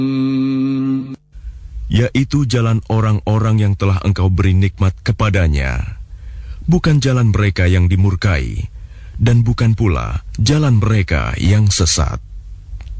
yaitu jalan orang-orang yang telah Engkau beri nikmat kepadanya, bukan jalan mereka yang dimurkai, dan bukan pula jalan mereka yang sesat.